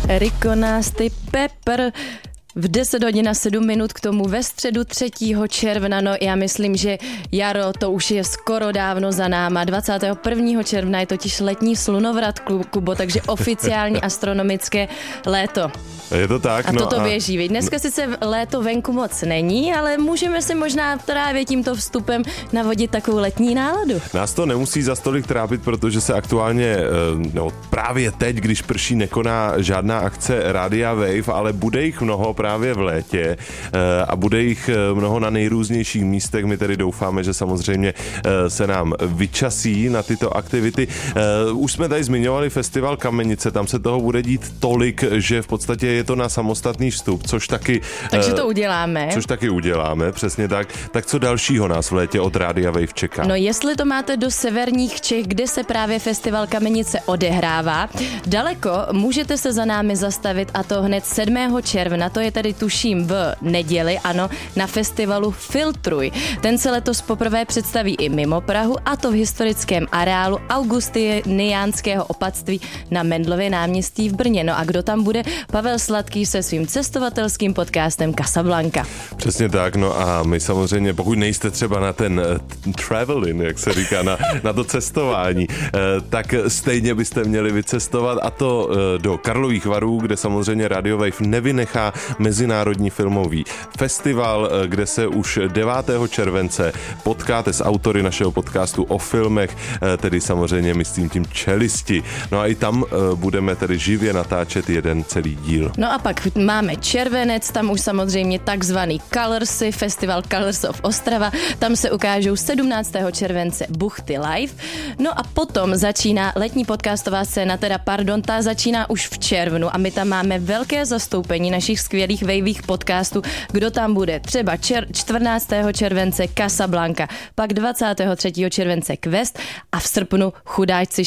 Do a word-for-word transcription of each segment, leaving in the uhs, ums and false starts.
Rico Nasty Pepper. V deset hodin a sedm minut k tomu ve středu třetího června, no já myslím, že jaro to už je skoro dávno za náma. dvacátého prvního června je totiž letní slunovrat, Kubo, takže oficiální astronomické léto. Je to tak, a no. toto A běží. Dneska sice léto venku moc není, ale můžeme si možná právě tímto vstupem navodit takovou letní náladu. Nás to nemusí za stolik trápit, protože se aktuálně, no právě teď, když prší, nekoná žádná akce Rádia Wave, ale bude jich mnoho právě v létě a bude jich mnoho na nejrůznějších místech. My tedy doufáme, že samozřejmě se nám vyčasí na tyto aktivity. Už jsme tady zmiňovali festival Kamenice, tam se toho bude dít tolik, že v podstatě je to na samostatný vstup, což taky... Takže to uděláme. Což taky uděláme, přesně tak. Tak co dalšího nás v létě od Rádia Wave čeká? No jestli to máte do severních Čech, kde se právě festival Kamenice odehrává, daleko můžete se za námi zastavit, a to hned sedmého června, to je tedy tuším v neděli, ano, na festivalu Filtruj. Ten se letos poprvé představí i mimo Prahu, a to v historickém areálu Augustiniánského opatství na Mendlově náměstí v Brně. No a kdo tam bude? Pavel Sladký se svým cestovatelským podcastem Casablanca. Přesně tak, no a my samozřejmě, pokud nejste třeba na ten uh, traveling, jak se říká, na, na to cestování, uh, tak stejně byste měli vycestovat, a to uh, do Karlových Varů, kde samozřejmě Radio Wave nevynechá Mezinárodní filmový festival, uh, kde se už devátého července potkáte s autory našeho podcastu o filmech, uh, tedy samozřejmě myslím tím Čelisti. No a i tam uh, budeme tedy živě natáčet jeden celý díl. No a pak máme červenec, tam už samozřejmě takzvaný Colorsy, festival Colors of Ostrava, tam se ukážou sedmnáctého července Buchty live. No a potom začíná letní podcastová scéna, teda pardon, ta začíná už v červnu a my tam máme velké zastoupení našich skvělých wavových podcastů. Kdo tam bude? Třeba čer- čtrnáctého července Casablanca, pak dvacátého třetího července Quest a v srpnu chudáčci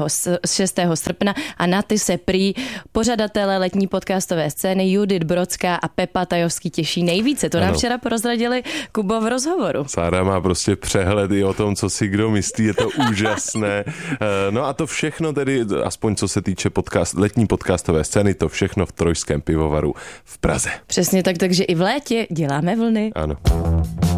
šestého srpna, a na ty se prý pořadatelé letní podcastové scény Judith Brodská a Pepa Tajovský těší nejvíce. To nám ano. včera prozradili, Kubo, v rozhovoru. Sára má prostě přehled i o tom, co si kdo myslí, je to úžasné. No a to všechno tedy, aspoň co se týče podcast, letní podcastové scény, to všechno v Trojském pivovaru v Praze. Přesně tak, takže i v létě děláme vlny. Ano.